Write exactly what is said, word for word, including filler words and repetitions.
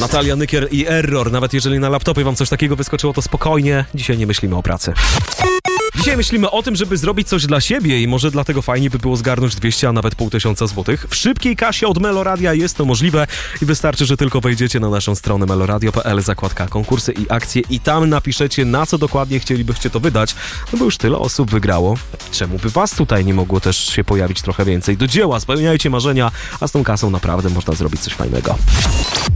Natalia Nykier i Error. Nawet jeżeli na laptopie wam coś takiego wyskoczyło, to spokojnie. Dzisiaj nie myślimy o pracy. Dzisiaj myślimy o tym, żeby zrobić coś dla siebie i może dlatego fajnie by było zgarnąć dwieście, a nawet pół tysiąca złotych. W szybkiej kasie od Meloradia jest to możliwe i wystarczy, że tylko wejdziecie na naszą stronę meloradio kropka p l, zakładka konkursy i akcje i tam napiszecie, na co dokładnie chcielibyście to wydać, no bo już tyle osób wygrało. Czemu by was tutaj nie mogło też się pojawić trochę więcej? Do dzieła, spełniajcie marzenia, a z tą kasą naprawdę można zrobić coś fajnego.